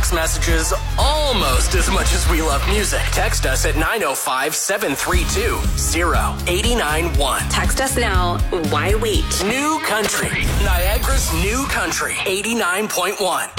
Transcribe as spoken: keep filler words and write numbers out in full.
text messages almost as much as we love music. Text us at nine oh five, seven three two, oh eight nine one. Text us now. Why wait? New Country. Niagara's New Country. eighty-nine point one.